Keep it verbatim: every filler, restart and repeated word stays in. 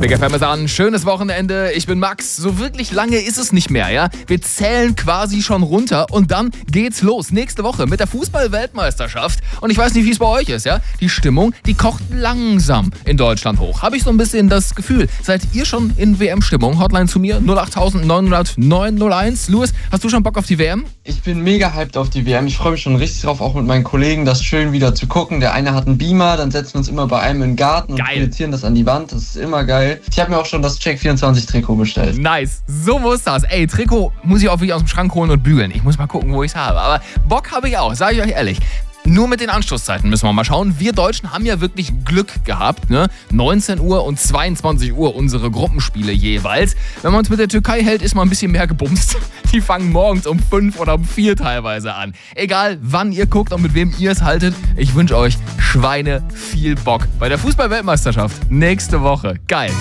Big F M ist an. Schönes Wochenende. Ich bin Max. So wirklich lange ist es nicht mehr, ja? Wir zählen quasi schon runter und dann geht's los. Nächste Woche mit der Fußball-Weltmeisterschaft. Und ich weiß nicht, wie es bei euch ist, ja? Die Stimmung, die kocht langsam in Deutschland hoch. Habe ich so ein bisschen das Gefühl. Seid ihr schon in W M-Stimmung? Hotline zu mir null acht neun null null neun null eins. Louis, hast du schon Bock auf die W M? Ich bin mega hyped auf die W M. Ich freue mich schon richtig drauf, auch mit meinen Kollegen, das schön wieder zu gucken. Der eine hat einen Beamer, dann setzen wir uns immer bei einem in den Garten und Geil. projizieren das an die Wand. Das ist immer geil. Ich habe mir auch schon das Check vierundzwanzig Trikot bestellt. Nice, so muss das. Ey, Trikot muss ich auch wirklich aus dem Schrank holen und bügeln. Ich muss mal gucken, wo ich es habe. Aber Bock habe ich auch, sage ich euch ehrlich. Nur mit den Anstoßzeiten müssen wir mal schauen. Wir Deutschen haben ja wirklich Glück gehabt, ne? neunzehn Uhr und zweiundzwanzig Uhr unsere Gruppenspiele jeweils. Wenn man uns mit der Türkei hält, ist mal ein bisschen mehr gebumst. Die fangen morgens um fünf oder um vier teilweise an. Egal, wann ihr guckt und mit wem ihr es haltet, ich wünsche euch Schweine viel Bock bei der Fußball-Weltmeisterschaft nächste Woche. Geil.